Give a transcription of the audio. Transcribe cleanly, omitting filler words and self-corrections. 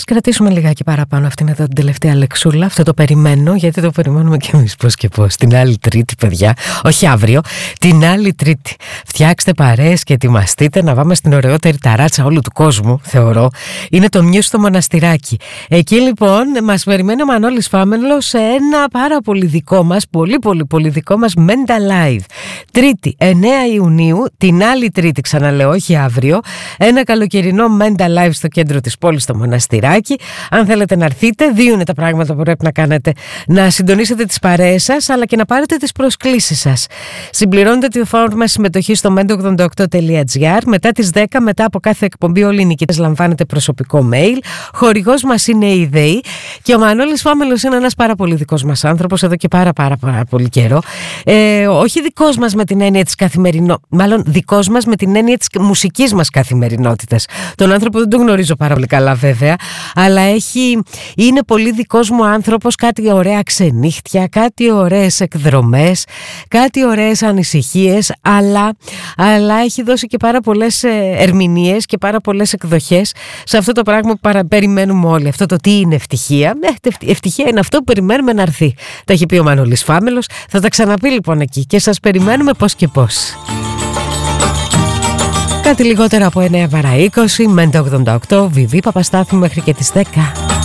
κρατήσουμε λιγάκι παραπάνω αυτήν εδώ την τελευταία λεξούλα. Αυτό το περιμένω, γιατί το περιμένουμε κι εμείς πώς και πώς. Την άλλη Τρίτη, παιδιά, όχι αύριο, την άλλη Τρίτη. Φτιάξτε παρέες και ετοιμαστείτε να πάμε στην ωραιότερη ταράτσα όλου του κόσμου, θεωρώ. Είναι το Μιου στο Μοναστηράκι. Εκεί λοιπόν μας περιμένει ο Μανώλης Φάμελος σε ένα πάρα πολύ δικό μας, πολύ δικό μας Mental Live. Τρίτη, 9 Ιουνίου, την άλλη Τρίτη, ξαναλέω, όχι αύριο. Ένα καλοκαιρινό Mental Live στο κέντρο της πόλης, στο Μοναστηράκι. Αν θέλετε να έρθετε, δύο είναι τα πράγματα που πρέπει να κάνετε. Να συντονίσετε τις παρέες σας, αλλά και να πάρετε τις προσκλήσεις σας. Συμπληρώνετε τη φόρμα συμμετοχή στο mendo88.gr. Μετά τις 10, μετά από κάθε εκπομπή, όλοι οι νικητές λαμβάνετε προσωπικό mail. Χορηγός μας είναι η ΔΕΗ και ο Μανώλης Φάμελος είναι ένας πάρα πολύ δικός μας άνθρωπος εδώ και πάρα πολύ καιρό. Όχι δικός μας με την έννοια της μάλλον δικός μας με την έννοια της μουσικής μας καθημερινότητας. Τον άνθρωπο δεν τον γνωρίζω πάρα πολύ καλά βέβαια, αλλά είναι πολύ δικός μου άνθρωπος. Κάτι ωραία ξενύχτια, κάτι ωραίες εκδρομές, κάτι ωραίες ανησυχίες, αλλά έχει δώσει και πάρα πολλές ερμηνείες και πάρα πολλές εκδοχές σε αυτό το πράγμα που περιμένουμε όλοι. Αυτό το τι είναι ευτυχία. Ευτυχία είναι αυτό που περιμένουμε να έρθει. Τα έχει πει ο Μανώλης Φάμελος. Θα τα ξαναπεί λοιπόν εκεί και σας περιμένουμε πώς και πώς. Κάτι λιγότερο από 9 παρά 20, Μέντα 88, Βιβί Παπαστάθου μέχρι και τις 10.